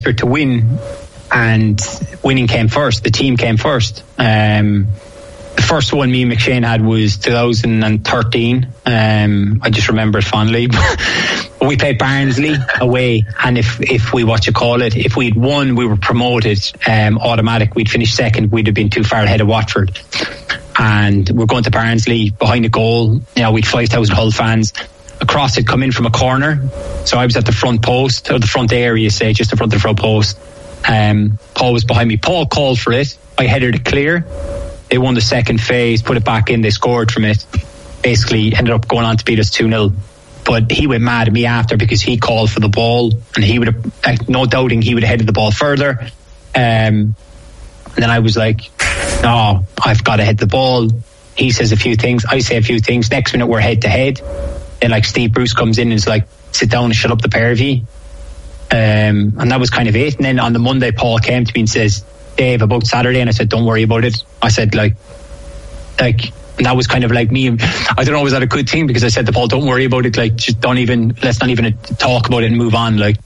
to win, and winning came first. The team came first. The first one me and McShane had was 2013. I just remember it fondly. We played Barnsley away, and if we if we'd won, we were promoted automatic. We'd finished second. We'd have been too far ahead of Watford, and we're going to Barnsley behind the goal. We'd 5,000 Hull fans. A cross had come in from a corner, so I was at the front post, or the front area, say, just in front of the front post. Paul was behind me. Paul called for it. I headed it clear. They won the second phase, put it back in, they scored from it. Basically ended up going on to beat us 2-0. But he went mad at me after because he called for the ball, and he would have, no doubting, he would have headed the ball further. And then I was like, no, I've got to head the ball. He says a few things, I say a few things. Next minute we're head to head. Then like Steve Bruce comes in and is like, sit down and shut up the pair of you. And that was kind of it. And then on the Monday, Paul came to me and says, Dave, about Saturday, and I said, don't worry about it. I said, like, and that was kind of like me. I don't know, was that a good thing? Because I said to Paul, don't worry about it. Like, just let's not even talk about it and move on. Like,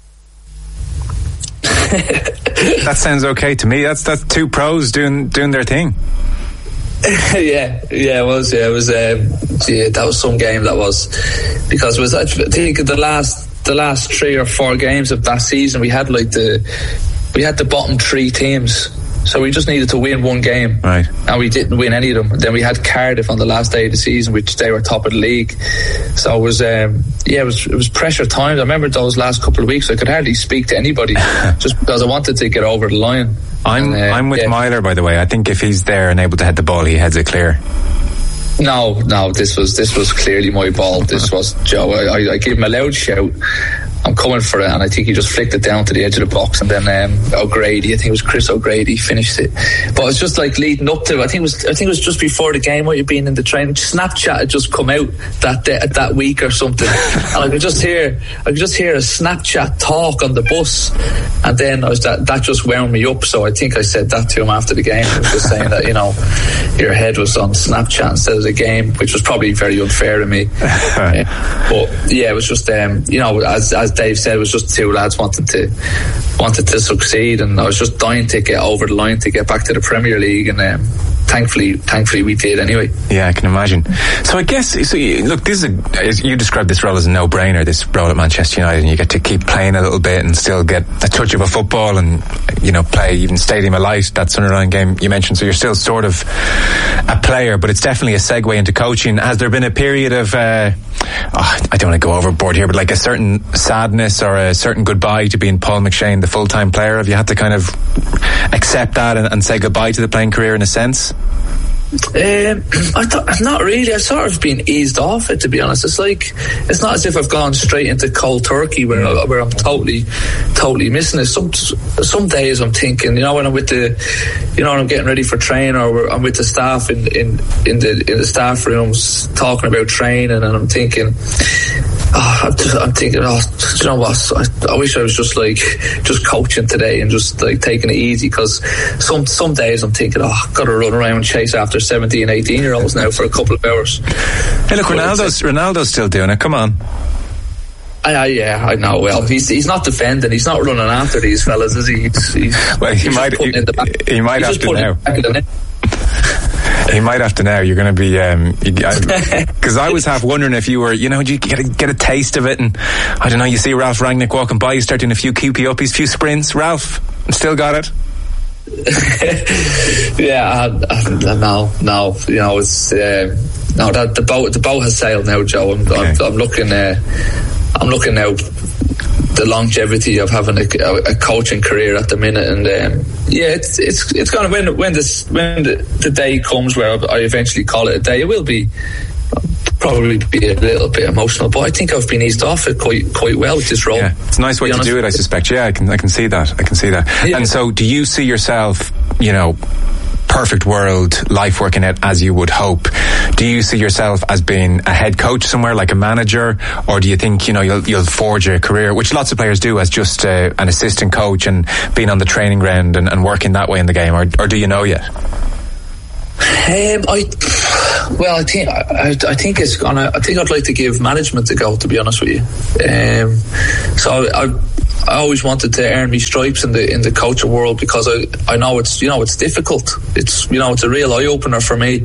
that sounds okay to me. That's two pros doing their thing. Yeah, it was. That was some game. That was, because it was, I think, the last 3 or 4 games of that season, we had the bottom 3 teams, so we just needed to win one game, right? And we didn't win any of them. Then we had Cardiff on the last day of the season, which they were top of the league. So it was, it was pressure times. I remember those last couple of weeks, I could hardly speak to anybody just because I wanted to get over the line. I'm with Myler, by the way. I think if he's there and able to head the ball, he heads it clear. No, this was clearly my ball. This was Joe. I gave him a loud shout, I'm coming for it, and I think he just flicked it down to the edge of the box, and then O'Grady, I think it was Chris O'Grady, finished it. But it's just like leading up to, I think it was just before the game, might have been in the train. Snapchat had just come out that week or something, and I could just hear a Snapchat talk on the bus, and then that just wound me up. So I think I said that to him after the game. I was just saying that, your head was on Snapchat instead of the game, which was probably very unfair to me. But yeah, it was just as Dave said, it was just 2 lads wanted to succeed, and I was just dying to get over the line to get back to the Premier League, and thankfully we did anyway. Yeah, I can imagine. So I guess, look, you described this role as a no-brainer, this role at Manchester United, and you get to keep playing a little bit and still get a touch of a football and play even Stadium of Light, that Sunderland game you mentioned. So you're still sort of a player, but it's definitely a segue into coaching. Has there been a period of I don't want to go overboard here, but like a certain sadness or a certain goodbye to being Paul McShane, the full-time player? Have you had to kind of accept that and say goodbye to the playing career in a sense? Not really. I've sort of been eased off it, to be honest. It's not as if I've gone straight into cold turkey where I'm totally missing it. Some days I'm thinking, when I'm with when I'm getting ready for training, or I'm with the staff in the staff rooms talking about training, and I'm thinking, do you know what? I wish I was just coaching today and just taking it easy, because some days I'm thinking, I've got to run around and chase after 17, 18-year-olds now for a couple of hours. Hey, look, Ronaldo's still doing it. Come on. Yeah, I know. Well, he's not defending. He's not running after these fellas, is he? He might have to now. He might have to now. You're going to be, because I was half wondering if you were, do you get a taste of it, and I don't know, you see Ralph Rangnick walking by, you start doing a few QP uppies, a few sprints. Ralph, still got it? Yeah, no, it's the boat has sailed now, Joe. I'm looking now the longevity of having a coaching career at the minute, and it's going to, when the day comes where I eventually call it a day, it will be probably be a little bit emotional, but I think I've been eased off it quite well with this role. Yeah, it's a nice way to do it, I suspect. Yeah, I can see that. Yeah. And so, do you see yourself, perfect world, life working out as you would hope, do you see yourself as being a head coach somewhere, like a manager, or do you think you'll forge a career, which lots of players do, as just an assistant coach and being on the training ground and working that way in the game, or do you know yet? I think I'd like to give management a go, to be honest with you. So I always wanted to earn me stripes in the coaching world, because I know it's difficult. It's it's a real eye opener for me.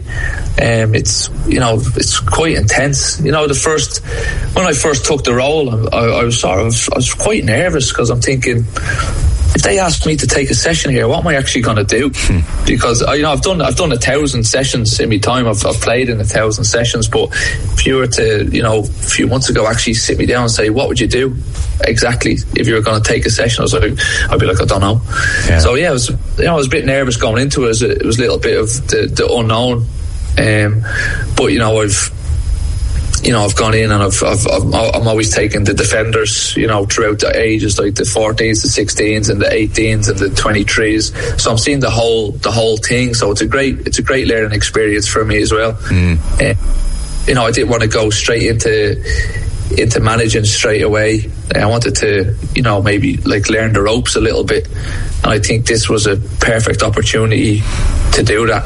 It's quite intense. When I first took the role, I was quite nervous, because I'm thinking, if they asked me to take a session here, what am I actually going to do? Because I've done 1,000 sessions in my time. I've played in 1,000 sessions. But if you were to, a few months ago, actually sit me down and say, what would you do exactly if you were going to take a session? I'd be like, I don't know. Yeah. So I was a bit nervous going into it. It was a little bit of the unknown. But I've gone in, and I'm always taking the defenders, throughout the ages, like the 14s, the 16s, and the 18s, and the 23s. So I'm seeing the whole thing. So it's a great learning experience for me as well. I didn't want to go straight into managing straight away. I wanted to, maybe like learn the ropes a little bit, and I think this was a perfect opportunity to do that.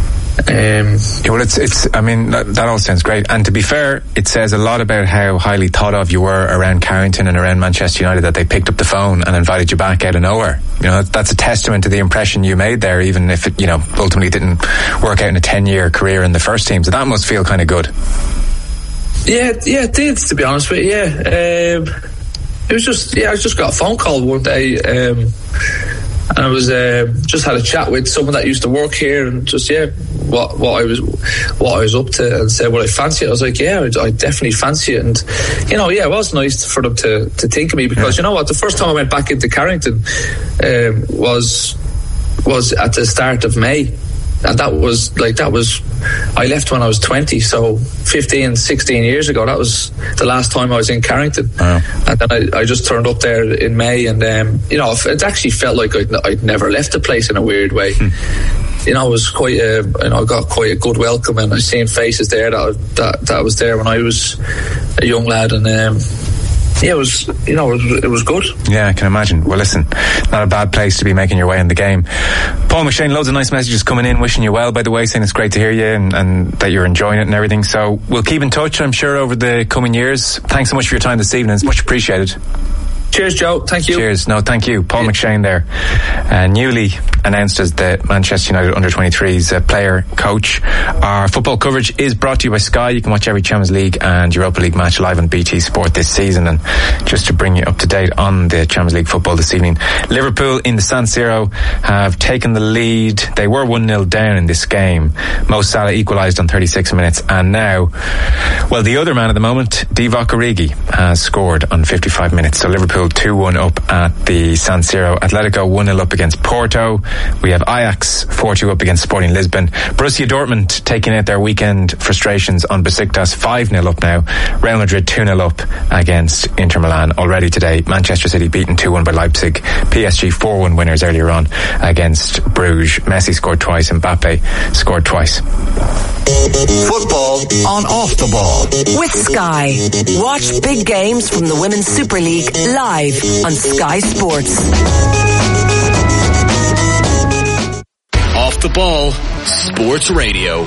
That all sounds great, and to be fair, it says a lot about how highly thought of you were around Carrington and around Manchester United, that they picked up the phone and invited you back out of nowhere. That's a testament to the impression you made there, even if it ultimately didn't work out in a 10-year career in the first team. So that must feel kind of good. Yeah, it did, to be honest with you. It was just I just got a phone call one day, and I was just had a chat with someone that used to work here, and just what I was up to, and said, well, I fancy it. I was like, I definitely fancy it. And it was nice for them to think of me, because the first time I went back into Carrington was at the start of May. And that was I left when I was 20, so 15, 16 years ago. That was the last time I was in Carrington. Wow. And then I just turned up there in May, and it actually felt like I'd never left the place in a weird way. It was quite I got quite a good welcome, and I seen faces there that was there when I was a young lad, and it was good. Yeah, I can imagine. Well, listen, not a bad place to be making your way in the game. Paul McShane, loads of nice messages coming in, wishing you well, by the way, saying it's great to hear you and that you're enjoying it and everything. So we'll keep in touch, I'm sure, over the coming years. Thanks so much for your time this evening. It's much appreciated. Cheers, Joe. Thank you. Cheers. No, thank you. Paul McShane there, newly announced as the Manchester United Under-23's player coach. Our football coverage is brought to you by Sky. You can watch every Champions League and Europa League match live on BT Sport this season. And just to bring you up to date on the Champions League football this evening, Liverpool in the San Siro have taken the lead. They were 1-0 down in this game. Mo Salah equalised on 36 minutes, and now, well, the other man at the moment, Divock Origi, has scored on 55 minutes. So Liverpool 2-1 up at the San Siro. Atletico 1-0 up against Porto. We have Ajax 4-2 up against Sporting Lisbon. Borussia Dortmund taking out their weekend frustrations on Besiktas, 5-0 up now. Real Madrid 2-0 up against Inter Milan already today. Manchester City beaten 2-1 by Leipzig. PSG 4-1 winners earlier on against Bruges. Messi scored twice, Mbappe scored twice. Football on Off the Ball with Sky. Watch big games from the Women's Super League live on Sky Sports. Off the Ball Sports Radio.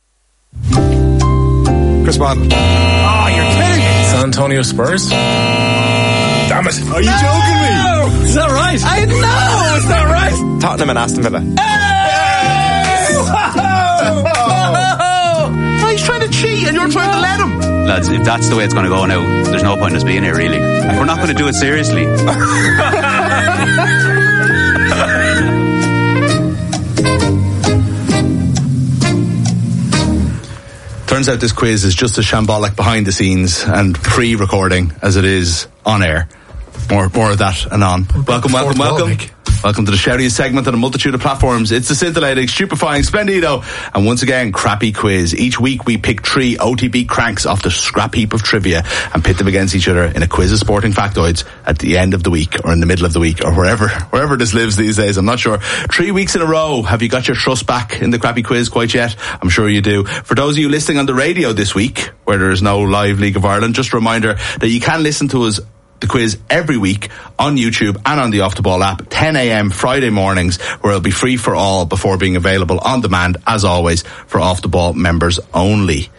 Chris Waddle. Oh, you're kidding me. San Antonio Spurs? Damn it. Are you joking me? Is that right? I know, it's not right. Tottenham and Aston Villa. He's trying to cheat and you're trying to let him. Lads, if that's the way it's going to go now, there's no point in us being here, really. We're not going to do it seriously. Turns out this quiz is just as shambolic behind the scenes and pre-recording as it is on air. More of that anon. Welcome. Welcome to the shoutiest segment on a multitude of platforms. It's the scintillating, stupefying, splendido, and once again, crappy quiz. Each week we pick 3 OTB cranks off the scrap heap of trivia and pit them against each other in a quiz of sporting factoids at the end of the week or in the middle of the week or wherever this lives these days. I'm not sure. 3 weeks in a row. Have you got your trust back in the crappy quiz quite yet? I'm sure you do. For those of you listening on the radio this week, where there is no live League of Ireland, just a reminder that you can listen to us the quiz every week on YouTube and on the Off the Ball app, 10 a.m. Friday mornings, where it'll be free for all before being available on demand, as always, for Off the Ball members only.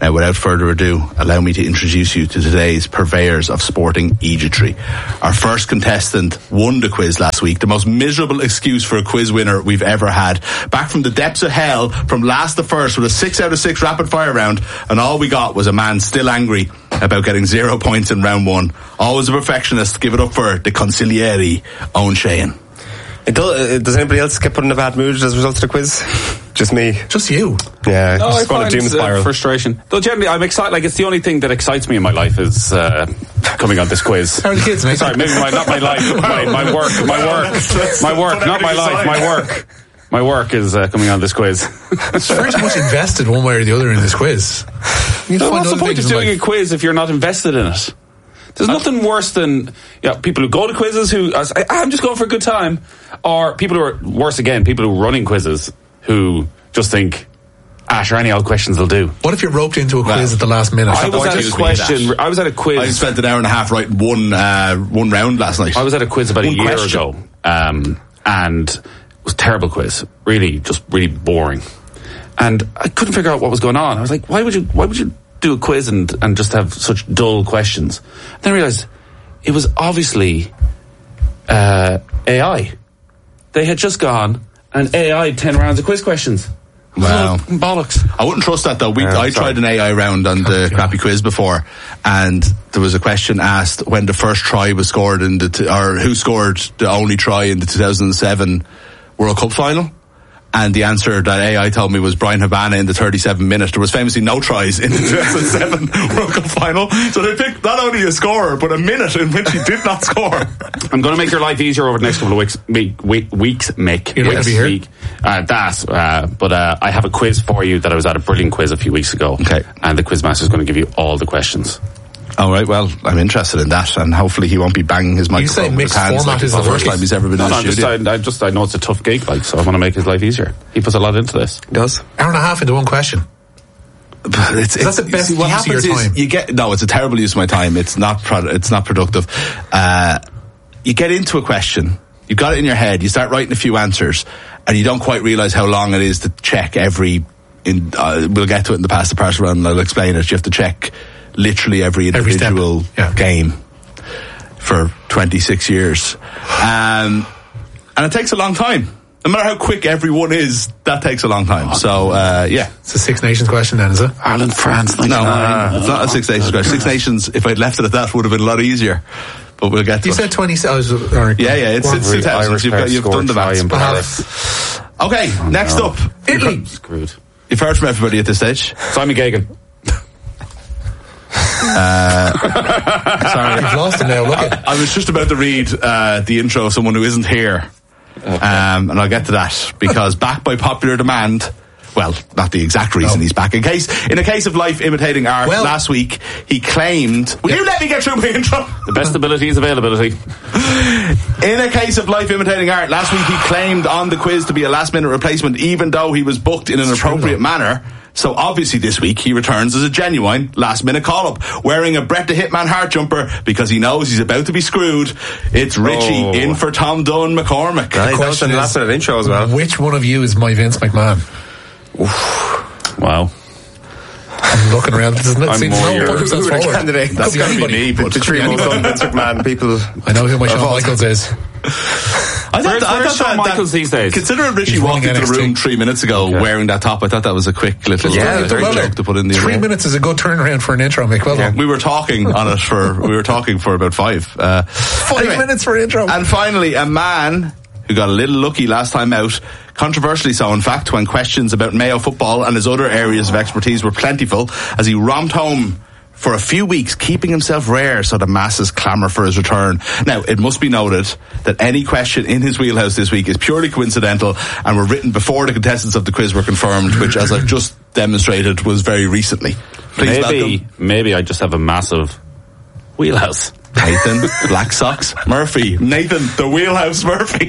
Now, without further ado, allow me to introduce you to today's purveyors of sporting egetry. Our first contestant won the quiz last week, the most miserable excuse for a quiz winner we've ever had. Back from the depths of hell, from last to first, with a 6 out of 6 rapid fire round, and all we got was a man still angry about getting 0 points in round 1. Always a perfectionist. Give it up for the consigliere, Owen Sheehan. Does anybody else get put in a bad mood as a result of the quiz? Just me. Just you. Yeah. No, just I find doom spiral. Frustration. Though generally, I'm excited. Like, it's the only thing that excites me in my life is coming on this quiz. How are the kids, mate? Sorry, maybe not my life. My work. Not my life. My work is coming on this quiz. It's very much invested one way or the other in this quiz. What's the point of doing a quiz if you're not invested in it? There's nothing worse than people who go to quizzes who I'm just going for a good time, or people who are worse again, people who are running quizzes who just think, sure, any old questions will do. What if you're roped into a quiz at the last minute? I was at a quiz. I spent an hour and a half writing one round last night. I was at a quiz about a year ago, and it was a terrible quiz. Really boring. And I couldn't figure out what was going on. I was like, why would you do a quiz and just have such dull questions? Then I realised it was obviously AI. They had just gone and AI 10 rounds of quiz questions. Wow. Bollocks. I wouldn't trust that though. I tried an AI round on the crappy quiz before, and there was a question asked when the first try was scored or who scored the only try in the 2007 World Cup final. And the answer that AI told me was Brian Habana in the 37th minute. There was famously no tries in the 2007 World Cup final. So they picked not only a scorer, but a minute in which he did not score. I'm going to make your life easier over the next couple of weeks, Mick. You're going to be here? But I have a quiz for you that I was at a brilliant quiz a few weeks ago. Okay. And the quizmaster is going to give you all the questions. All right, well, I'm interested in that, and hopefully he won't be banging his microphone with his hands like it's the first time he's ever been in the studio. I know it's a tough gig, so I want to make his life easier. He puts a lot into this. He does. Hour and a half into one question. That's the best use of your time. It's a terrible use of my time. It's not productive. You get into a question, you've got it in your head, you start writing a few answers, and you don't quite realise how long it is to check we'll get to it in the past the parcel round and I'll explain it. You have to check literally every individual game for 26 years. And it takes a long time. No matter how quick everyone is, that takes a long time. It's a Six Nations question then, is it? Ireland, France, 99. No, it's not a Six Nations question. Six Nations, if I'd left it at that, would have been a lot easier. But we'll get to it. You said 20... it's 2000. You've done the maths. Okay, next up. Italy. Screwed. You've heard from everybody at this stage. Simon Gagan. Sorry, you've lost it now. Look at. I was just about to read the intro of someone who isn't here, and I'll get to that because back by popular demand. Well, not the exact reason he's back. In a case of life imitating art, last week he claimed. Will you let me get through my intro? The best ability is availability. In a case of life imitating art, last week he claimed on the quiz to be a last-minute replacement, even though he was booked in an appropriate manner. So obviously this week he returns as a genuine last-minute call-up, wearing a Bret the Hitman Hart jumper because he knows he's about to be screwed. It's Richie in for Tom Dunn McCormick. That was the last-minute intro as well. Which one of you is my Vince McMahon? Oof. Wow. I'm looking around. There's no candidate. That's got to be me, but the three Vince McMahon people. I know who my Shawn Michaels is. I thought Shawn Michaels these days. Considering Richie walked into the room 3 minutes ago wearing that top, I thought that was a quick little joke to put in the 3 minutes is a good turnaround for an intro, Mick. Well done. We were talking for about 5. 5 minutes for intro. And finally, a man who got a little lucky last time out, controversially so in fact, when questions about Mayo football and his other areas of expertise were plentiful, as he romped home for a few weeks, keeping himself rare so the masses clamour for his return. Now, it must be noted that any question in his wheelhouse this week is purely coincidental and were written before the contestants of the quiz were confirmed, which, as I've just demonstrated, was very recently. Please maybe I just have a massive wheelhouse. Nathan, Black Socks Murphy. Nathan, the Wheelhouse Murphy.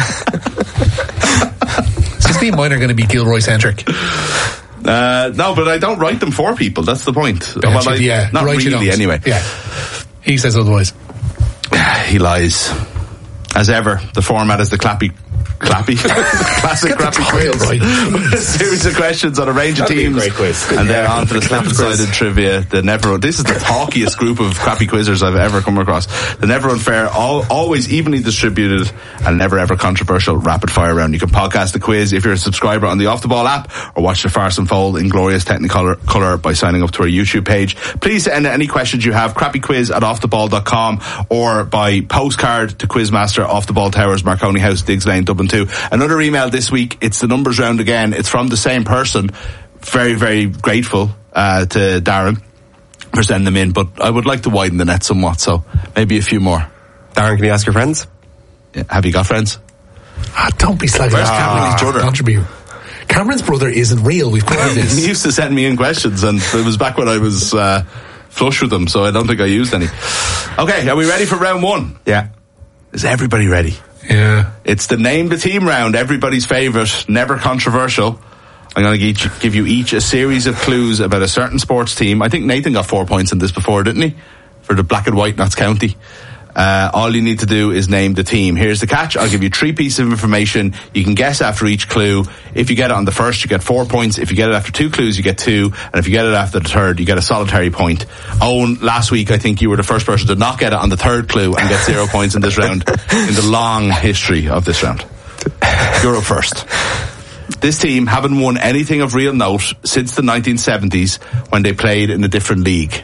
Since me and mine are going to be Gilroy-centric. No, but I don't write them for people. That's the point. Not really, anyway. Yeah. He says otherwise. He lies. As ever, the format is the clappy Clappy. Classic Crappy quiz. Right. A series of questions on a range of teams. Great quiz. And then on to the slap-sided trivia. This is the talkiest group of crappy quizzers I've ever come across. The never unfair, always evenly distributed, and never ever controversial rapid fire round. You can podcast the quiz if you're a subscriber on the Off the Ball app, or watch the farce unfold in glorious Technicolor by signing up to our YouTube page. Please send any questions you have, crappyquiz@offtheball.com, or by postcard to Quizmaster, Off the Ball Towers, Marconi House, Diggs Lane, Dublin 2. Another email this week. It's the numbers round again. It's from the same person. Very, very grateful to Darren for sending them in, but I would like to widen the net somewhat, so maybe a few more. Darren, can you ask your friends? Yeah. Have you got friends? Don't be slagging Where's Cameron's Cameron's brother? Contribute. Cameron's brother isn't real. We've covered this. He used to send me in questions, and it was back when I was flush with them, so I don't think I used any. Okay, are we ready for round one? Yeah. Is everybody ready? Yeah. It's the name the team round, everybody's favourite, never controversial. I'm going to give you each a series of clues about a certain sports team. I think Nathan got 4 points in this before, didn't he? For the Black and White Notts County. All you need to do is name the team. Here's the catch. I'll give you 3 pieces of information. You can guess after each clue. If you get it on the first, you get 4 points. If you get it after 2 clues, you get 2. And if you get it after the third, you get a solitary point. Owen, last week, I think you were the first person to not get it on the third clue and get 0 points in this round, in the long history of this round. You're up first. This team haven't won anything of real note since the 1970s when they played in a different league.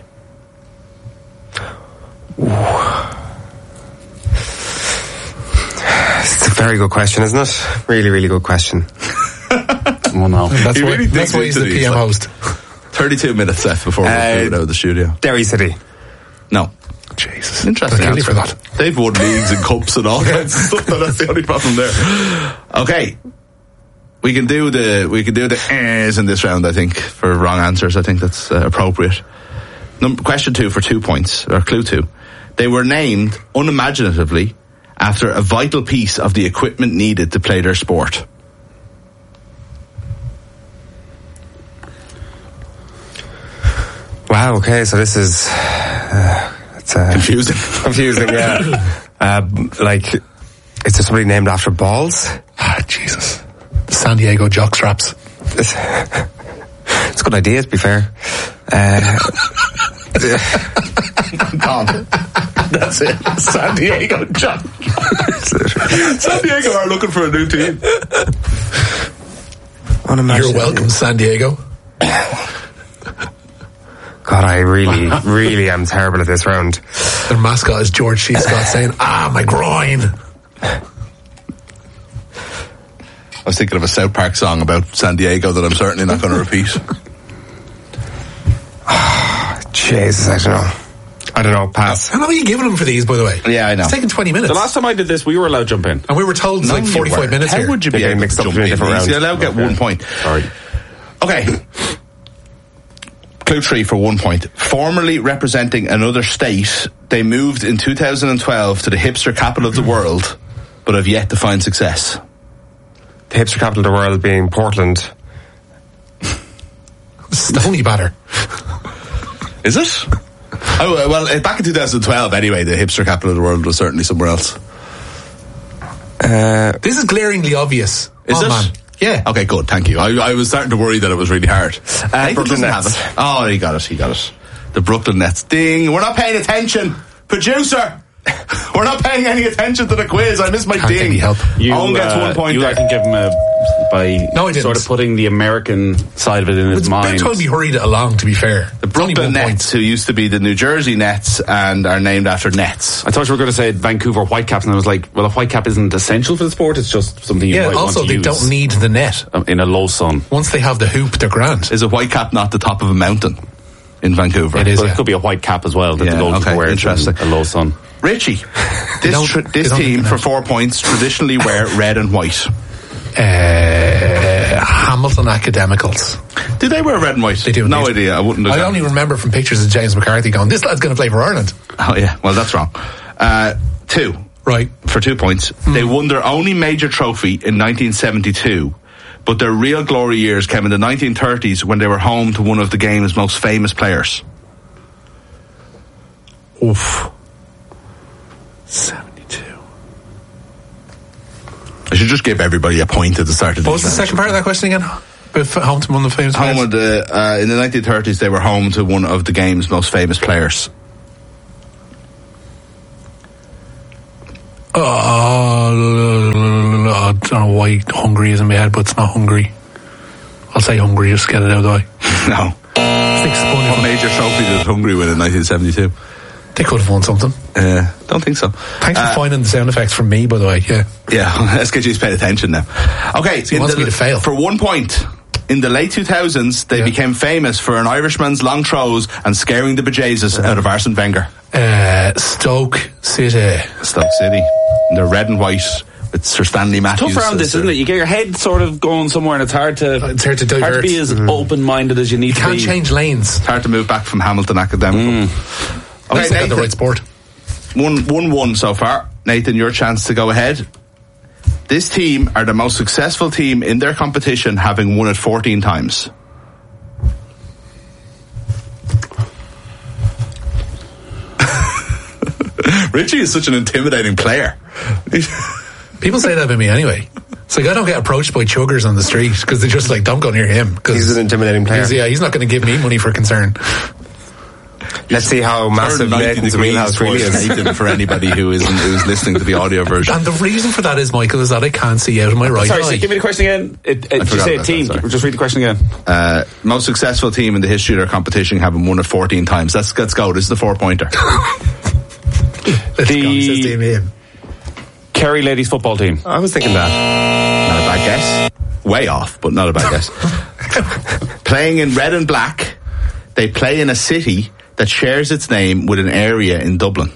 It's a very good question, isn't it? Really, really good question. Oh no. That's why he's the PM host. 32 minutes left before we move out of the studio. Derry City. No. Jesus. Interesting I'll kill you answer. for that. They've won leagues and cups and all kinds of stuff, but that's the only problem there. Okay. We can do the ehs in this round, I think, for wrong answers. I think that's appropriate. Question 2 for 2 points, or clue 2. They were named unimaginatively after a vital piece of the equipment needed to play their sport. Wow, okay, so this is... it's confusing. Confusing, yeah. Like, is there somebody named after balls? Ah, Jesus. The San Diego jockstraps. It's a good idea, to be fair. Gone. That's it. San Diego John. San Diego are looking for a new team. You're welcome, San Diego. God, I really, really am terrible at this round. Their mascot is George C. Scott saying, my groin. I was thinking of a South Park song about San Diego that I'm certainly not going to repeat. Jesus, I don't know, pass. How long are you giving them for these, by the way? Yeah, I know. It's taken 20 minutes. The last time I did this, we were allowed to jump in. And we were told it's like 45 minutes How here. would you be able mixed to up jump in a in? different round? You're allowed to get 1 point. Sorry. Okay. Clue 3 for 1 point. Formerly representing another state, they moved in 2012 to the hipster capital of the world, but have yet to find success. The hipster capital of the world being Portland. Stony Batter. Is it? Oh, well, back in 2012 anyway, the hipster capital of the world was certainly somewhere else. This is glaringly obvious. Is it? Man. Yeah. Okay, good, thank you. I was starting to worry that it was really hard. Brooklyn Nets. Have it. Oh, he got it. The Brooklyn Nets. Ding, we're not paying attention. Producer! We're not paying any attention to the quiz. I missed my Can't get ding. any help. Owen gets 1 point You there. I can give him by No, I didn't. sort of putting the American side of it in his It's mind. about time we hurried it along, to be fair. The Brooklyn Nets, who used to be the New Jersey Nets and are named after Nets. I thought you were going to say Vancouver Whitecaps, and I was like, well, a whitecap isn't essential for the sport. It's just something you might also want to they use don't need the net. in a low sun. Once they have the hoop, they're grand. Is a Whitecap not the top of a mountain in Vancouver? It is, But yeah. it could be a white cap as well that Yeah, the goalkeeper okay, wears interesting. in a low sun. Richie, They this don't team need for that. 4 points traditionally wear red and white. Hamilton Academicals. Do they wear red and white? They do. No indeed. idea. I wouldn't have I gone. only remember from pictures of James McCarthy going, this lad's going to play for Ireland. Oh yeah, well that's wrong. 2 Right. for 2 points. They won their only major trophy in 1972, but their real glory years came in the 1930s when they were home to one of the game's most famous players. Oof. 72. I should just give everybody a point at the start of the What was the second part of that question again? Home to one of the famous players? In the 1930s, they were home to one of the game's most famous players. I don't know why Hungary is in my head, but it's not Hungary. I'll say Hungary, just get it out of the way. No. What major trophy did Hungary win in 1972? They could have won something. Don't think so. Thanks for finding the sound effects from me, by the way. Yeah, SKG's paid attention now. Okay, so he wants me to fail. For 1 point, in the late 2000s, they became famous for an Irishman's long throws and scaring the bejesus out of Arsene Wenger. Stoke City. Stoke City. And they're red and white with Sir Stanley Matthews. Tough around this, isn't it? You get your head sort of going somewhere, and it's hard to divert. Hard to be as open-minded as you need to be. You can't change lanes. It's hard to move back from Hamilton Academical. Okay, Nathan, the right sport. 1-1 so far. Nathan, your chance to go ahead. This team are the most successful team in their competition, having won it 14 times. Richie is such an intimidating player. People say that about me anyway. It's like I don't get approached by chuggers on the street because they're just like, don't go near him. He's an intimidating player. He's not going to give me money for concern. Let's see how massive Nathan's wheelhouse really is. Nathan, for anybody who's listening to the audio version. And the reason for that is, Michael, is that I can't see out of my right eye. Sorry, give me the question again. Did you say a team? Just read the question again. Most successful team in the history of their competition, having won it 14 times. Let's go. This is the 4-pointer. The Kerry ladies football team. I was thinking that. Not a bad guess. Way off, but not a bad guess. Playing in red and black, they play in a city that shares its name with an area in Dublin.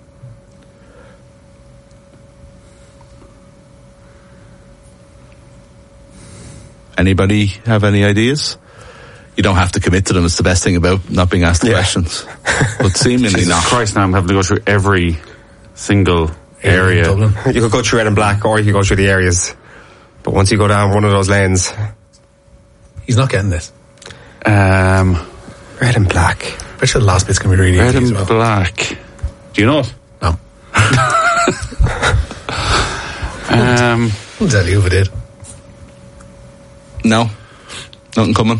Anybody have any ideas? You don't have to commit to them. It's the best thing about not being asked the questions. But seemingly Jesus not. Christ, now I'm having to go through every single area. You could go through red and black, or you could go through the areas. But once you go down one of those lanes... He's not getting this. Red and black. I bet you the last bit's going to be really red easy and as well. black. Do you know it? No. I'll tell you if it did. No. Nothing coming.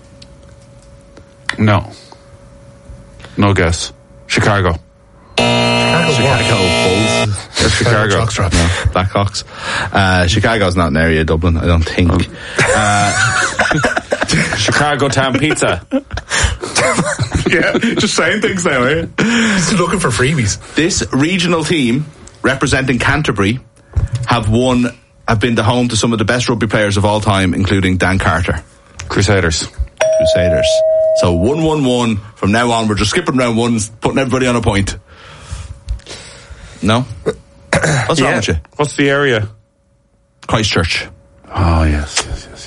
No guess. Chicago Bulls. Chicago Jockstrap. No, Blackhawks. Chicago's not an area of Dublin, I don't think. Chicago Town Pizza. Yeah, just saying things now, eh? Just looking for freebies. This regional team representing Canterbury have been the home to some of the best rugby players of all time, including Dan Carter. Crusaders. So 1-1-1. From now on, we're just skipping round ones, putting everybody on a point. No? What's wrong with you? What's the area? Christchurch. Oh, yes.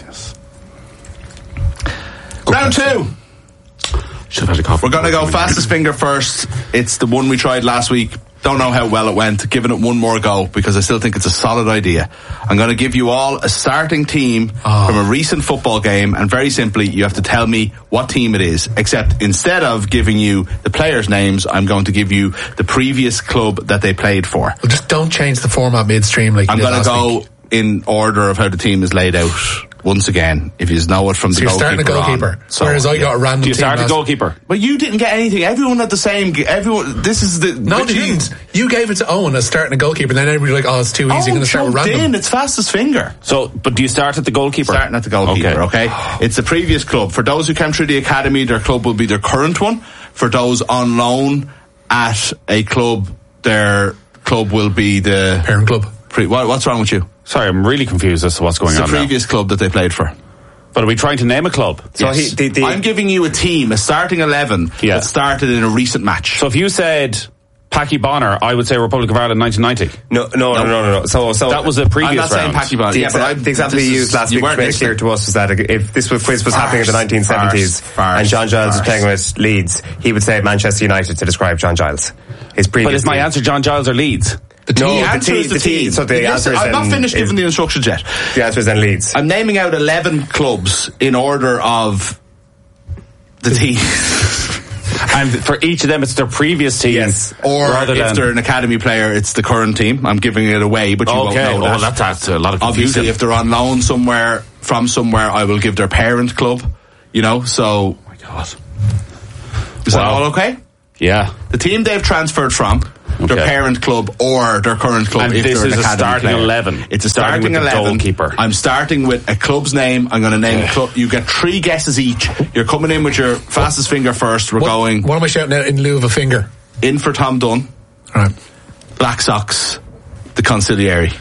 Round 2. Should have had a coffee. We're going to go fastest finger first. It's the one we tried last week. Don't know how well it went. Giving it one more go because I still think it's a solid idea. I'm going to give you all a starting team from a recent football game, and very simply, you have to tell me what team it is. Except instead of giving you the players' names, I'm going to give you the previous club that they played for. Well, just don't change the format midstream like you did last week. I'm going to go in order of how the team is laid out. Once again, if you know it from the goalkeeper. So you're starting a goalkeeper. Whereas I got a random team. Do you start a goalkeeper? But you didn't get anything. Everyone had the same. This is the. No, they didn't. You gave it to Owen as starting a goalkeeper, and then everybody was like, "Oh, it's too easy. I'm going to start with random." It's fastest finger. So, but do you start at the goalkeeper? Starting at the goalkeeper. Okay. It's the previous club. For those who came through the academy, their club will be their current one. For those on loan at a club, their club will be the parent club. What's wrong with you? Sorry, I'm really confused as to what's going on. It's the previous club that they played for. But are we trying to name a club? So yes. I'm giving you a team, a starting 11 that started in a recent match. So if you said Packy Bonner, I would say Republic of Ireland 1990. No. So that was a previous round. I'm not saying Packy Bonner. The example you used last week to make clear to us was that if this quiz was happening in the 1970s and John Giles was playing with Leeds, he would say Manchester United to describe John Giles. But is my answer John Giles or Leeds? The answer is the team. So the answer is I'm not finished giving the instructions yet. The answer is then Leeds. I'm naming out 11 clubs in order of the team. And for each of them, it's their previous team. Yes. Or if they're an academy player, it's the current team. I'm giving it away, but you won't know that. Oh, that's a lot of confusion. Obviously, if they're on loan somewhere, I will give their parent club, so... Oh, my God. Is that all okay? Yeah. The team they've transferred from, their parent club or their current club. And if this is a starting 11. It's a starting 11. Goalkeeper. I'm starting with a club's name. I'm going to name a club. You get 3 guesses each. You're coming in with your fastest finger first. We're going. What am I shouting out in lieu of a finger? In for Tom Dunn. All right. Black Sox, the Consigliere.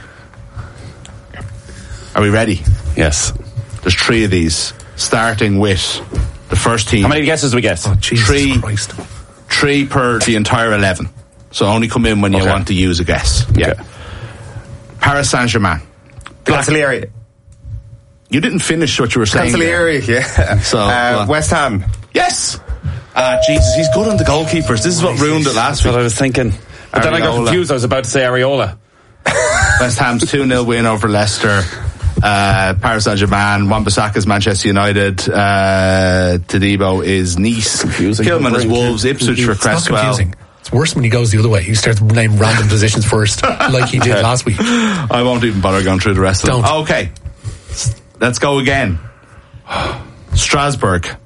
Are we ready? Yes. There's 3 of these, starting with the first team. How many guesses do we get? Oh, Jesus Christ. 3 per the entire 11. So only come in when you want to use a guess. Yeah. Okay. Paris Saint-Germain. Consigliere. You didn't finish what you were saying. Consigliere, yeah. So West Ham. Yes. Jesus, he's good on the goalkeepers. This is what ruined it last week. That's what I was thinking. But then I got confused. I was about to say Areola. West Ham's 2-0 win over Leicester. Paris Saint-Germain, Wan-Bissaka's Manchester United, Todibo is Nice, Kilman is Wolves, Ipswich for Cresswell. It's worse when he goes the other way. He starts naming random positions first, like he did last week. I won't even bother going through the rest of them. Okay, let's go again. Strasbourg.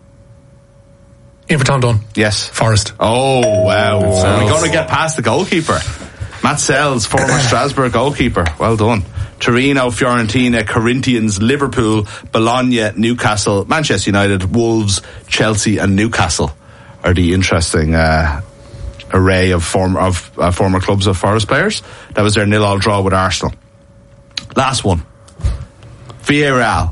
In for Tom Dunn. Yes. Forest. Oh, wow. So we're going to get past the goalkeeper. Matt Sells, former Strasbourg goalkeeper. Well done. Torino, Fiorentina, Corinthians, Liverpool, Bologna, Newcastle, Manchester United, Wolves, Chelsea and Newcastle are the interesting array of former clubs of Forest players. That was their 0-0 draw with Arsenal. Last one. Villarreal.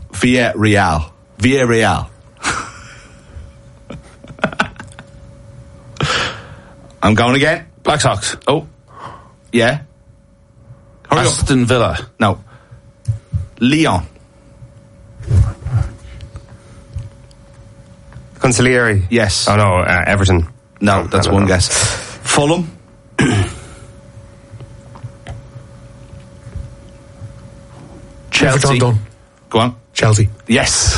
I'm going again. Black Sox. Oh. Yeah. Hurry Aston up. Villa. No. Lyon. Consigliere. Yes. Oh no, Everton. No, that's one guess. Fulham. Chelsea. Done. Go on. Chelsea. Yes.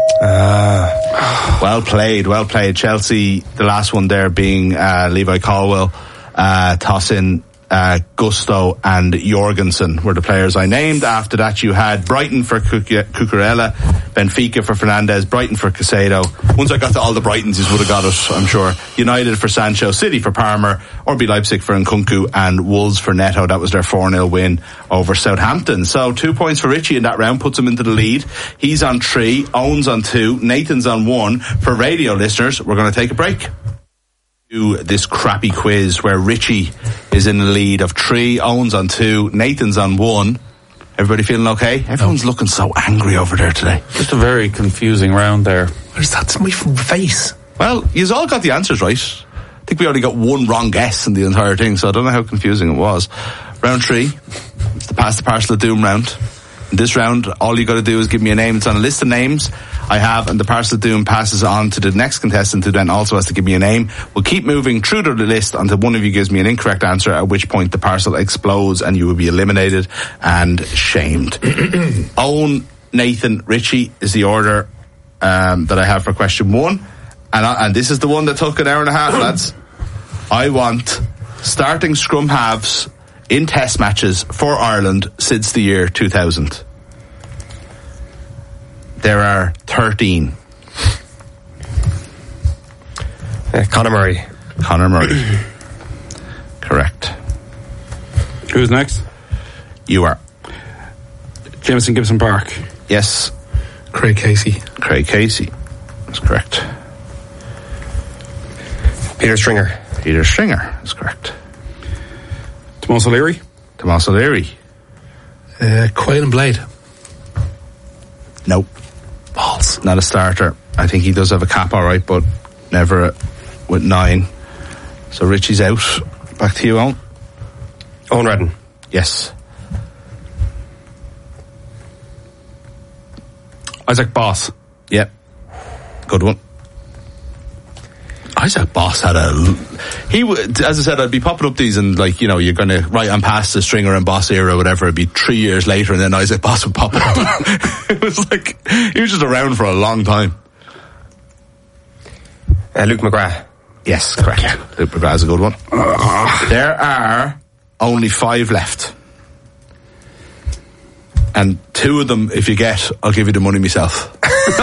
Well played. Chelsea, the last one there being Levi Colwill, Tosin, Gusto and Jorgensen were the players I named. After that you had Brighton for Cucurella, Benfica for Fernandez, Brighton for Casado. Once I got to all the Brightons, you would have got it, I'm sure. United for Sancho, City for Palmer, RB Leipzig for Nkunku and Wolves for Neto. That was their 4-0 win over Southampton. So 2 points for Richie in that round, puts him into the lead. He's on 3, Owen's on 2, Nathan's on 1. For radio listeners, we're going to take a break. This crappy quiz where Richie is in the lead of 3, Owen's on 2, Nathan's on 1. Everybody feeling okay? Everyone's looking so angry over there today. Just a very confusing round there. Where's that? My face. Well, you've all got the answers right. I think we only got one wrong guess in the entire thing, so I don't know how confusing it was. Round 3, it's the Pass the Parcel of Doom round. In this round, all you got to do is give me a name. It's on a list of names I have, and the Parcel of Doom passes on to the next contestant, who then also has to give me a name. We'll keep moving through the list until one of you gives me an incorrect answer, at which point the parcel explodes and you will be eliminated and shamed. Owen, Nathan, Richie is the order that I have for question 1. And this is the one that took an hour and a half, lads. I want starting scrum halves in test matches for Ireland since the year 2000. There are 13. Conor Murray. Conor Murray. Correct. Who's next? You are. Jameson Gibson Park. Yes. Craig Casey. Craig Casey. That's correct. Peter Stringer. Peter Stringer. That's correct. Tomas O'Leary. Tomas O'Leary. Quayle and Blade. Nope. Balls. Not a starter. I think he does have a cap, all right, but never with 9. So Richie's out. Back to you, Owen. Owen Redden. Yes. Isaac Boss. Yep. Good one. Isaac Boss had as I said, I'd be popping up these and like, you're going to write on past the Stringer and Boss era or whatever. It'd be 3 years later and then Isaac Boss would pop up. It was like, he was just around for a long time. Luke McGrath. Yes, correct. Luke McGrath's a good one. There are only 5 left. And 2 of them, if you get, I'll give you the money myself.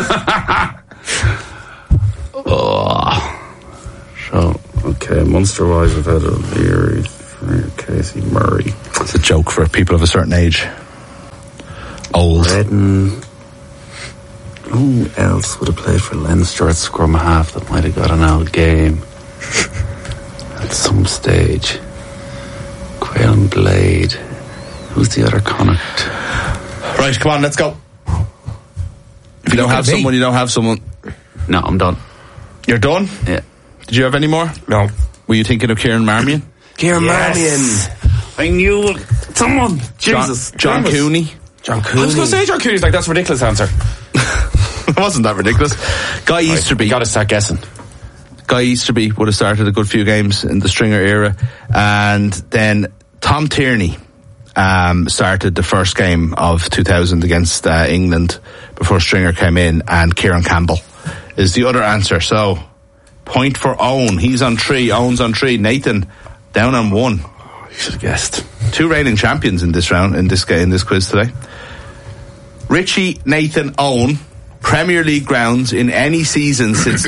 So, okay, Munster-wise, we've had O'Leary, Casey, Murray. It's a joke for people of a certain age. Old. Redden. Who else would have played for Leinster at scrum half that might have got an out game at some stage? Quayle Blade. Who's the other Connacht? Right, come on, let's go. If you don't have someone, you don't have someone. No, I'm done. You're done? Yeah. Did you have any more? No. Were you thinking of Kieran Marmion? Kieran Marmion. I knew someone. Jesus. John Cooney. John Cooney. I was going to say John Cooney's like, that's a ridiculous answer. It wasn't that ridiculous. Guy Easterby. You got to start guessing. Guy Easterby would have started a good few games in the Stringer era. And then Tom Tierney started the first game of 2000 against England before Stringer came in, and Kieran Campbell is the other answer. So, point for Owen. He's on 3. Owen's on 3. Nathan down on 1. You should have guessed. 2 reigning champions in this round, in this quiz today. Richie, Nathan, Owen, Premier League grounds in any season since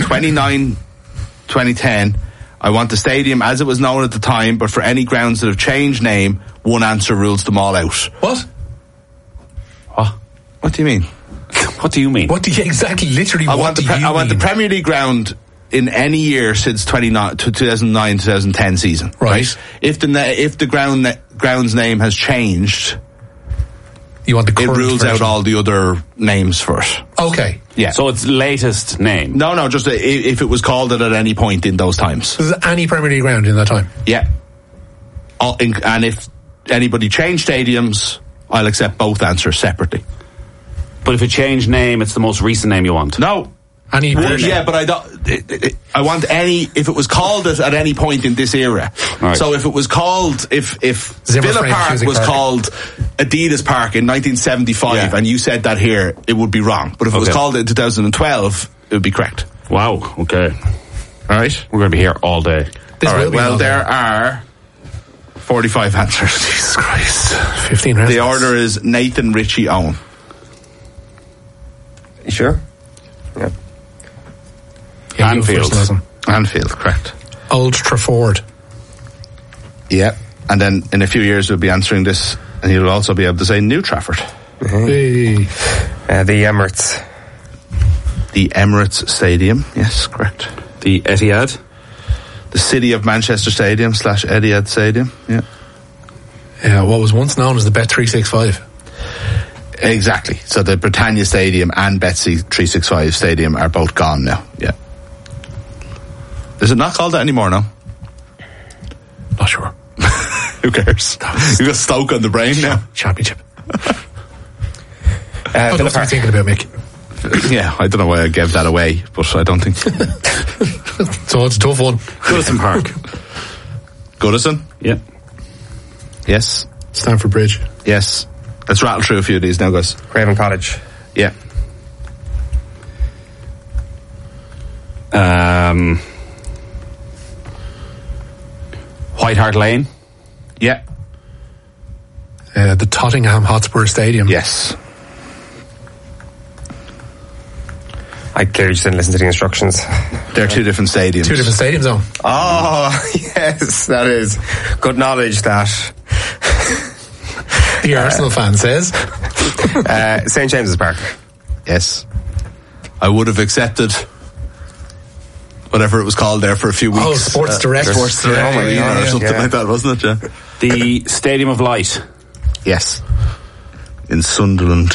2010. I want the stadium as it was known at the time, but for any grounds that have changed name, one answer rules them all out. What? What do you mean? What do you mean? What do you exactly, literally, I want the Premier League ground in any year since 2009-2010 season. Right. If the ground's name has changed, you want the it current rules version. out all the other names for it. Okay. Yeah. So it's latest name? No, just if it was called it at any point in those times. So is any Premier League ground in that time? Yeah. And if anybody changed stadiums, I'll accept both answers separately. But if it changed name, it's the most recent name you want? No. Any version? Yeah, but I want any, if it was called it at any point in this era. Right. So if it was called, if Villa Park was called Adidas Park in 1975 and you said that here, it would be wrong. But if it was called in 2012, it would be correct. Wow, okay. Alright? We're going to be here all day. Alright, well, there are 45 answers. Jesus Christ. 15 rounds. The order is Nathan, Richie, Owen. You sure? Yeah. Anfield. Anfield, correct. Old Trafford. Yeah. And then in a few years we'll be answering this, and you'll also be able to say New Trafford. Hey. The Emirates. The Emirates Stadium, yes, correct. The Etihad. The City of Manchester Stadium / Etihad Stadium, yeah. Yeah, what was once known as the Bet365. Exactly. So the Britannia Stadium and Bet365 Stadium are both gone now. Yeah. Is it not called that anymore now? Not sure. Who cares? You got Stoke on the brain now. Championship. Villa What are you thinking about, Mick? Yeah, I don't know why I gave that away, but I don't think. So it's a tough one. Goodison Park. Goodison? Yeah. Yes. Stamford Bridge. Yes. Let's rattle through a few of these now, guys. Craven Cottage. Yeah. White Hart Lane. Yeah. The Tottenham Hotspur Stadium. Yes. I clearly just didn't listen to the instructions. They're 2 different stadiums. 2 different stadiums, though. Oh, yes, that is good knowledge, that. The Arsenal fan says. St. James's Park. Yes. I would have accepted whatever it was called there for a few weeks. Oh, Sports Direct. Sports Direct or something like that, wasn't it? Yeah. The Stadium of Light. Yes. In Sunderland.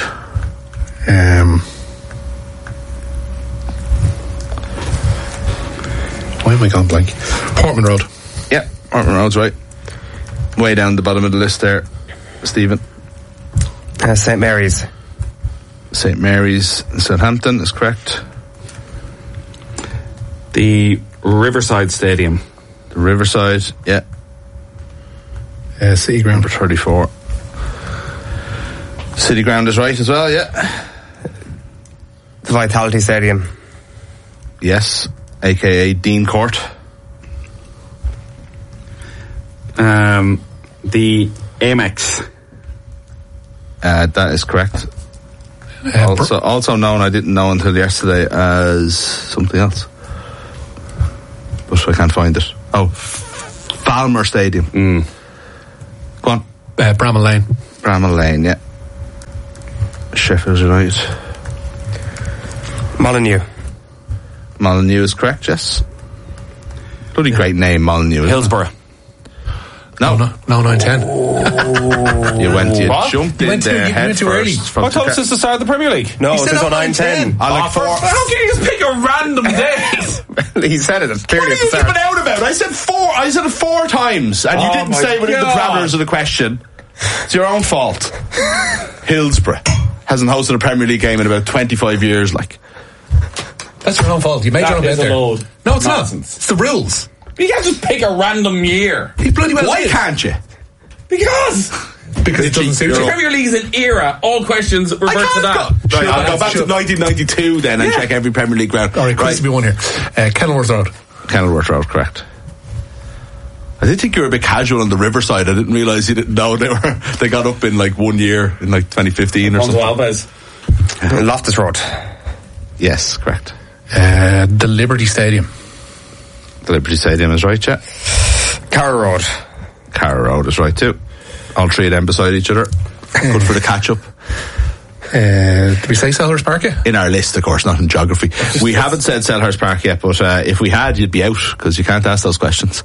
Why am I gone blank? Portman Road. Yeah, Portman Road's right. Way down the bottom of the list there, Stephen. St. Mary's. St. Mary's in Southampton is correct. The Riverside Stadium. The Riverside, yeah. City Ground. Number 34. City Ground is right as well, yeah. The Vitality Stadium. Yes, aka Dean Court. The Amex. That is correct. Also known, I didn't know until yesterday, as something else. But I can't find it. Oh, Falmer Stadium. Go on. Bramall Lane. Bramall Lane, yeah. Sheffield United. Molineux. Molineux is correct, yes. Bloody great name, Molineux. Hillsborough. No, 9-10. You jumped in there. You went too early. I thought this was the start of the Premier League. No, it's 9-10. I like 4. How can you just pick a random date? He said it. It's clearly what are you flipping out about? I said 4. I said it 4 times, and you didn't say within the parameters of the question. It's your own fault. Hillsborough hasn't hosted a Premier League game in about 25 years. That's your own fault. You made your own bed there. No, it's nonsense. not. It's the rules. You can't just pick a random year. He bloody well Why can't you? Because it doesn't suit the you. Premier League is an era. All questions revert to that. Right, I'll go back to 1992 then and check every Premier League ground. All right, Chris, be one here. Kenilworth Road. Kenilworth Road, correct. I did think you were a bit casual on the Riverside. I didn't realise you didn't know they got up in 1 year in 2015 or something. Alves. Loftus Road. Yes, correct. The Liberty Stadium. The Liberty Stadium is right, yeah. Carrow Road. Carrow Road is right too. All 3 of them beside each other. Good for the catch-up. Did we say Selhurst Park yet? In our list, of course, not in geography. We haven't said Selhurst Park yet, but if we had, you'd be out, because you can't ask those questions.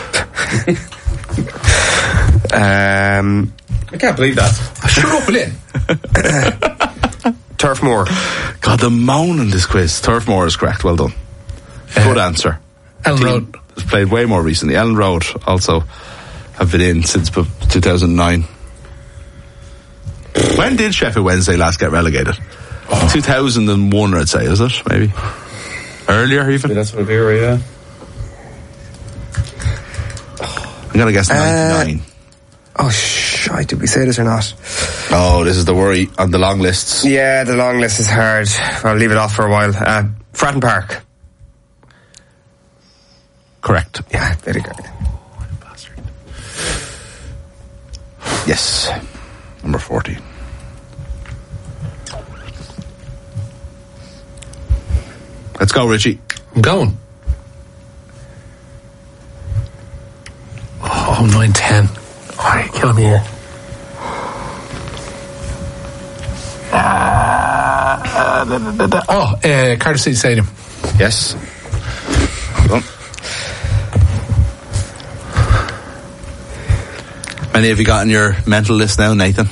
I can't believe that. Shut up, Lynn. Turf Moor. God, the moan in this quiz. Turf Moor is correct. Well done. Good answer. Ellen Road. Has played way more recently. Ellen Road also have been in since 2009. When did Sheffield Wednesday last get relegated? 2001, I'd say, is it? Maybe earlier, even. That's what I hear. Yeah. I'm gonna guess 99. Oh, shite, did we say this or not? Oh, this is the worry on the long lists. Yeah, the long list is hard. I'll leave it off for a while. Fratton Park. Correct. Yeah, very good. Yes. Number 40. Let's go, Richie. I'm going. Oh, 9-10. Oh, you're killing me here. Cardiff City Stadium. Yes. Well done. Many have you got on your mental list now, Nathan?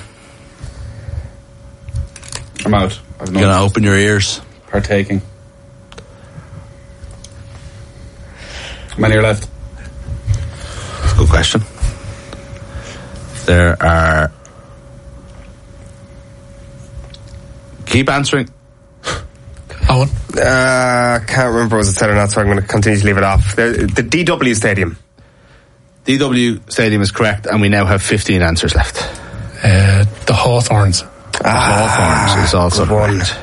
I'm out. You're going to open your ears. Partaking. How many are left? That's a good question. There are... Keep answering. Owen? Can't remember was it said or not, so I'm going to continue to leave it off. The DW Stadium. DW Stadium is correct, and we now have 15 answers left. The Hawthorns. Hawthorns is also correct.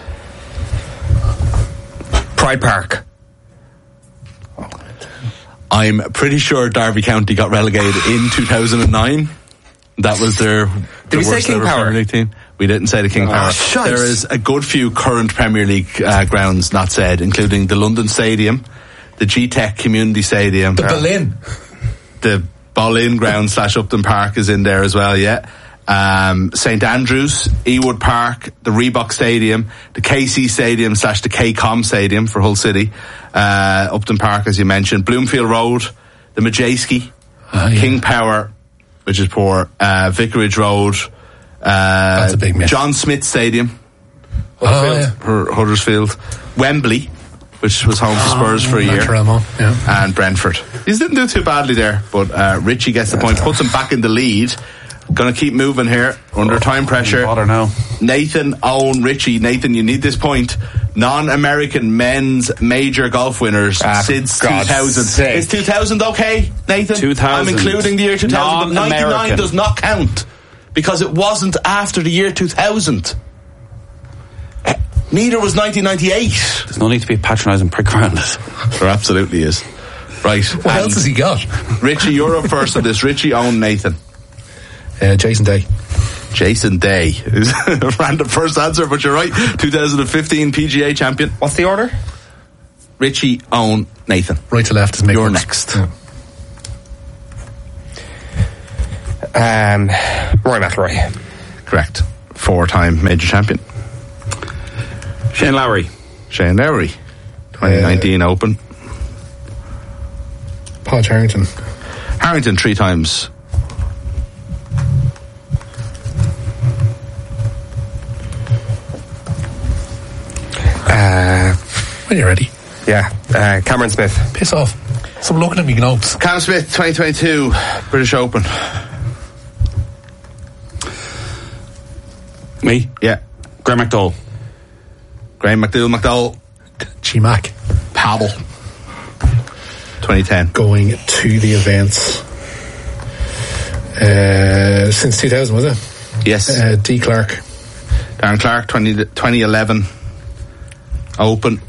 Pride Park. I'm pretty sure Derby County got relegated in 2009. That was their Did we say King Power? Premier League team. We didn't say the King Power. Shite. There is a good few current Premier League grounds not said, including the London Stadium, the G-Tech Community Stadium, the Boleyn. The Boleyn ground / Upton Park is in there as well, yeah. St Andrews, Ewood Park, the Reebok Stadium, the KC Stadium / the KCOM Stadium for Hull City, Upton Park, as you mentioned, Bloomfield Road, the Majewski, King Power, which is poor, Vicarage Road, that's a big miss. John Smith Stadium, Huddersfield, Wembley, which was home to Spurs for a year, and Brentford. He didn't do too badly there, but Richie gets the point, puts him back in the lead. Gonna keep moving here under time pressure. Now. Nathan, Owen, Richie. Nathan, you need this point. Non-American men's major golf winners since 2000. Is 2000 okay, Nathan? 2000. I'm including the year 2000. 99 does not count because it wasn't after the year 2000. Neither was 1998. There's no need to be patronising prick around it. There absolutely is. Right. What else has he got? Richie, you're up first on this. Richie owned Nathan. Jason Day. Jason Day. Random first answer, but you're right. 2015 PGA champion. What's the order? Richie owned Nathan. Right to left is Mick You're Woods. next. Rory McIlroy. Correct. 4-time major champion. Shane Lowry. Shane Lowry. 2019 Open. Podge Harrington. Harrington 3 times. When you're ready. Yeah. Cameron Smith. Piss off. Stop looking at me notes. Cam Smith 2022 British Open. Me? Yeah. Graham McDowell. Graham McDowell. G-Mac. Paddle. 2010. Going to the events. Since 2000, was it? Yes. D. Clark. Darren Clark 2011 Open.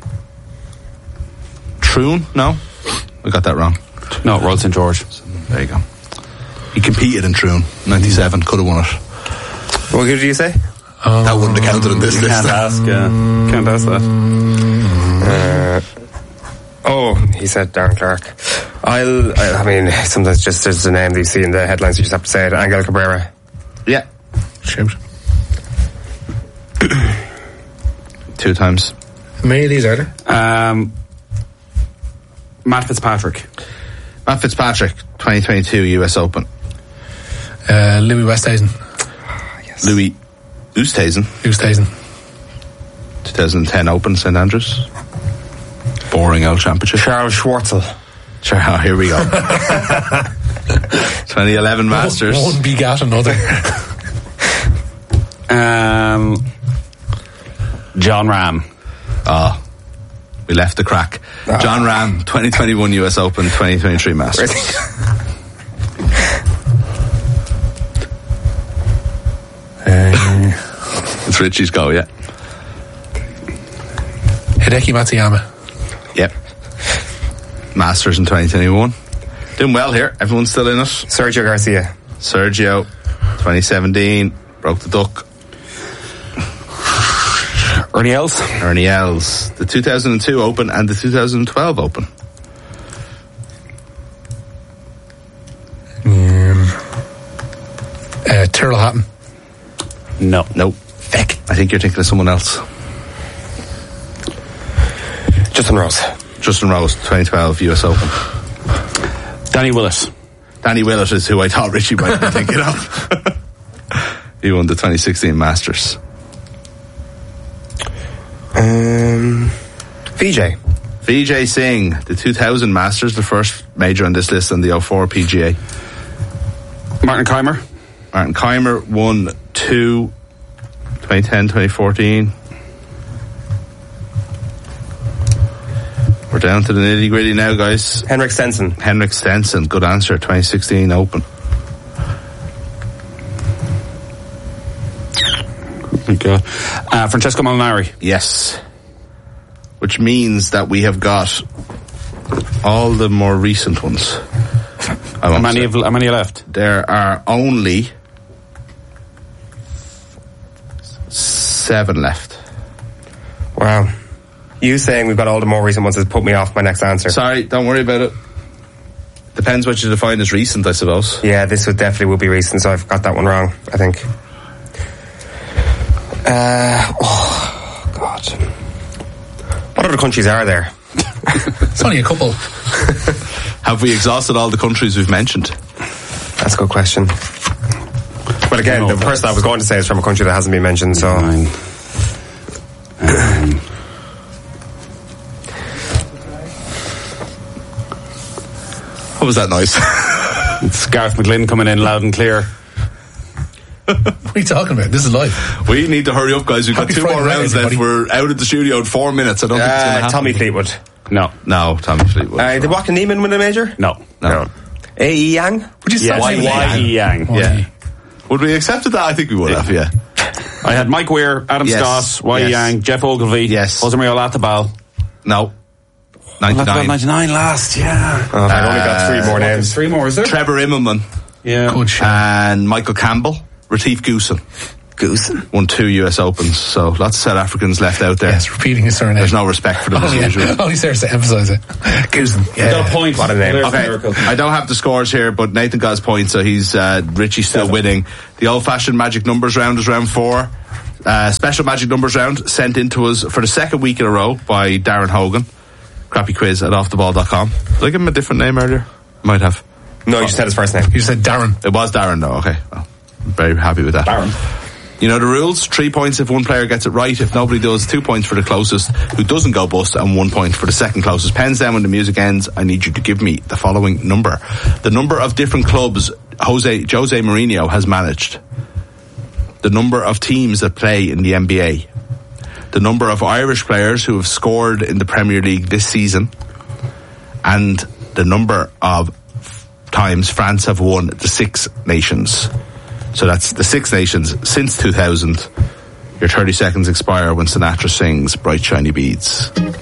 Troon? No? I got that wrong. No, Royal St. George. There you go. He competed in Troon. 97. Could have won it. What did you say? That wouldn't have counted in this list. Can't ask, can't ask that. He said Darren Clark. I mean, sometimes just there's a name that you see in the headlines, you just have to say it. Angel Cabrera. Yeah. Shoot. 2 times. How many of these are there? Matt Fitzpatrick. Matt Fitzpatrick 2022 US Open. Louis Westhuizen. Yes. Louis Oosthuizen. 2010 Open, St Andrews. Boring old championship. Charles Schwartzel. Here we go. 2011 Masters. One begat another. John Ram. We left the crack. John Ram 2021 US Open, 2023 Masters. It's Richie's go, yeah. Hideki Matsuyama. Yep. Masters in 2021. Doing well here. Everyone's still in it. Sergio Garcia. 2017. Broke the duck. Ernie Els. Ernie Els. The 2002 Open and the 2012 Open. Tyrrell Hatton. No. Nope. Feck. I think you're thinking of someone else. Justin Rose. Justin Rose, 2012 US Open. Danny Willett. Danny Willett is who I thought Richie might be thinking of. He won the 2016 Masters. Vijay Singh, the 2000 Masters, the first major on this list, and the 04 PGA. Martin Keimer. Martin Keimer won 2, 2010, 2014. We're down to the nitty gritty now, guys. Henrik Stenson. Henrik Stenson, good answer. 2016 Open. Oh my God. Francesco Molinari. Yes. Which means that we have got all the more recent ones. How many are left? There are only 7 left. Wow. You saying we've got all the more recent ones has put me off my next answer. Sorry, don't worry about it. Depends what you define as recent, I suppose. Yeah, this would definitely be recent, so I've got that one wrong, I think. Oh, God. What other countries are there? It's only a couple. Have we exhausted all the countries we've mentioned? That's a good question. But again, the person I was going to say is from a country that hasn't been mentioned, so... What was that noise? It's Gareth McGlynn coming in loud and clear. What are you talking about? This is live. We need to hurry up, guys. We've got 2 more rounds left. We're out of the studio in 4 minutes. I don't think it's going to happen. Tommy Fleetwood. No, Tommy Fleetwood. Did Joaquin Niemann win a major? No. A.E. Yang? Would you say Y.E. Yang. Yeah. Would we accepted that? I think we would have, yeah. I had Mike Weir, Adam Scott, Y.E. Yang, Jeff Ogilvy, Jose Maria Olatabal. No. 99. 99 last, yeah. I've only got 3 more names. 3 more, is there? Trevor Immelman. Yeah. Good shit. And Michael Campbell. Retief Goosen. Won 2 US Opens, so lots of South Africans left out there. Yes, repeating his surname. There's no respect for them as usual. Only serves to emphasise it. Goosen. Yeah. Got a point. What a name. Okay, I don't have the scores here, but Nathan got his point, so he's Richie's still winning. The old-fashioned magic numbers round is round 4. Special magic numbers round sent in to us for the second week in a row by Darren Hogan. Crappy quiz at offtheball.com. Did I give him a different name earlier? Might have. No, you said his first name. You said Darren. It was Darren though, okay. Well, I'm very happy with that. Darren. You know the rules? 3 points if one player gets it right. If nobody does, 2 points for the closest who doesn't go bust, and 1 point for the second closest. Pens down when the music ends. I need you to give me the following number. The number of different clubs Jose Mourinho has managed. The number of teams that play in the NBA. The number of Irish players who have scored in the Premier League this season. And the number of times France have won the Six Nations. So that's the Six Nations since 2000. Your 30 seconds expire when Sinatra sings Bright Shiny Beads.